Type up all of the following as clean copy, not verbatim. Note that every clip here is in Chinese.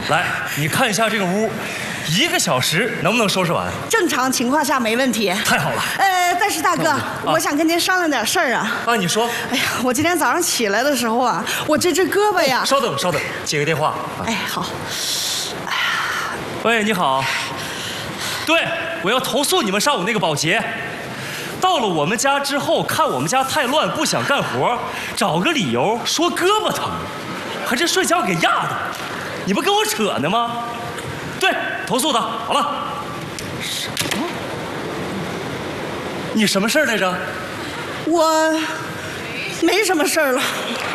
来，你看一下这个屋，1个小时能不能收拾完？ 正常情况下没问题。 太好了。 但是大哥，我想跟您商量点事儿啊。 啊，你说。 哎呀，我今天早上起来的时候啊，我这只胳膊呀…… 稍等，接个电话。 哎，好。哎呀， 喂，你好。对，我要投诉你们上午那个保洁。到了我们家之后，看我们家太乱，不想干活，找个理由说胳膊疼，还这睡觉给压的，你不跟我扯呢吗？对，投诉他。好了。什么？你什么事儿来着？ 我没什么事儿了。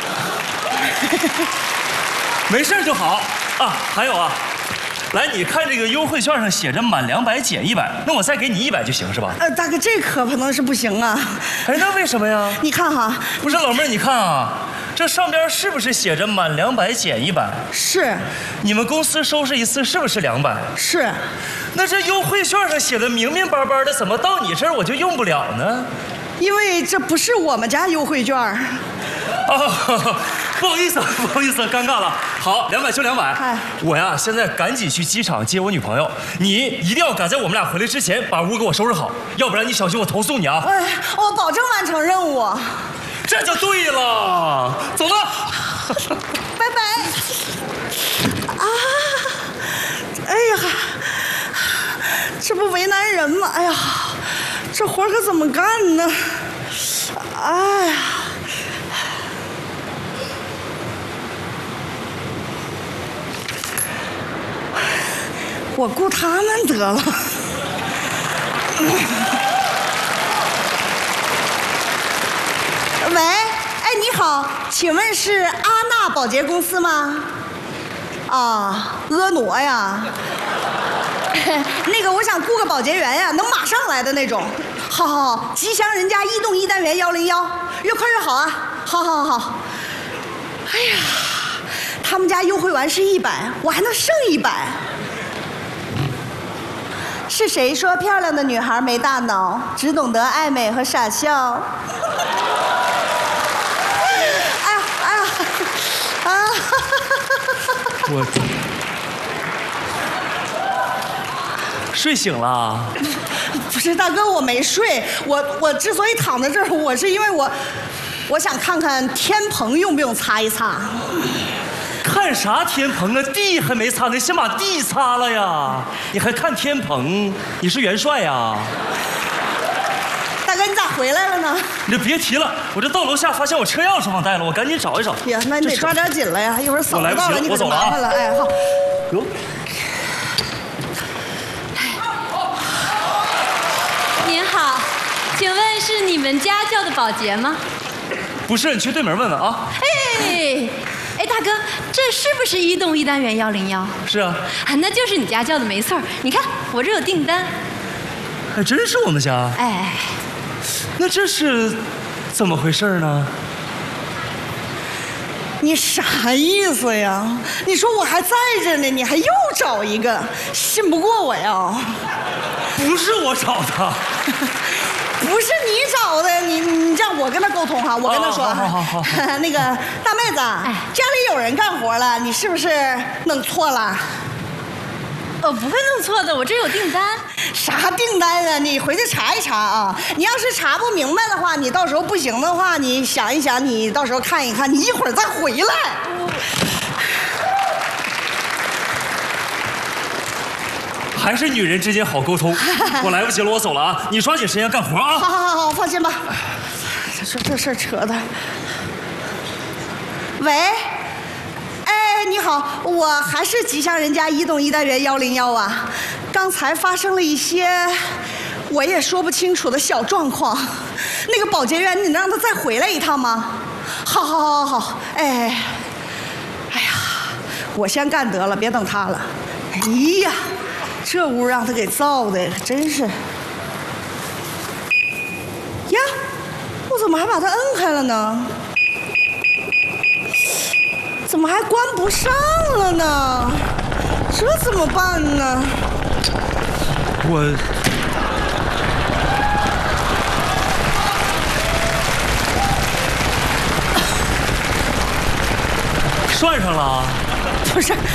没事就好啊。还有啊，来，你看这个优惠券上写着满200减100，那我再给你100就行是吧？ 大哥，这可不能是不行啊。 哎，那为什么呀？ 你看哈， 不是老妹儿，你看啊，这上边是不是写着满200减100？ 是。 你们公司收拾一次是不是200？ 是。 那这优惠券上写的明明白白的，怎么到你这儿我就用不了呢？ 因为这不是我们家优惠券。 哦，不好意思，尴尬了。好，200就200。我呀，现在赶紧去机场接我女朋友，你一定要赶在我们俩回来之前把屋给我收拾好，要不然你小心我投诉你啊！ 哎，我保证完成任务。 这就对了，走了， 拜拜。啊，哎呀，这不为难人吗？哎呀，这活可怎么干呢？哎呀。我雇他们得了。喂，哎，你好，请问是阿娜保洁公司吗？啊，婀娜呀。那个，我想雇个保洁员呀，能马上来的那种。好，吉祥人家1栋1单元101，越快越好啊！好。哎呀，他们家优惠完是100，我还能剩100。是谁说漂亮的女孩没大脑，只懂得爱美和傻笑？哎呀！ 我睡醒了。 不是大哥，我没睡。我之所以躺在这儿，我是因为我想看看天棚用不用擦一擦。 看啥天棚啊？地还没擦呢，先把地擦了呀！你还看天棚？你是元帅呀？ 大哥，你咋回来了呢？ 你就别提了，我这到楼下发现我车钥匙忘带了，我赶紧找一找。 呀，那你得抓点紧了呀，一会儿嫂子到了你可就麻烦了。哎，好。 哟。 您好，请问是你们家叫的保洁吗？ 不是，你去对门问问啊。 哎，大哥，这是不是1栋1单元101？ 是啊。 那就是你家叫的没错。你看我这有订单。 还真是我们家。 哎， 那这是怎么回事呢？ 你啥意思呀？你说我还在这呢，你还又找一个，信不过我呀？ 不是我找的。 不是你找的，你这样我跟他沟通哈，我跟他说， 好， 那个大妹子，家里有人干活了，你是不是弄错了？ 我不会弄错的，我这有订单。 啥订单啊？你回去查一查啊！你要是查不明白的话，你到时候不行的话，你想一想，你到时候看一看，你一会儿再回来。 还是女人之间好沟通。我来不及了，我走了啊！你抓紧时间干活啊！ 好，放心吧。说这事儿扯的。喂，哎，你好，我还是吉祥人家1栋1单元101啊。刚才发生了一些我也说不清楚的小状况，那个保洁员，你能让他再回来一趟吗？好，哎呀，我先干得了，别等他了。哎呀，这屋让他给造的，真是。呀，我怎么还把它摁开了呢？怎么还关不上了呢？这怎么办呢？ 我涮上了。 不是，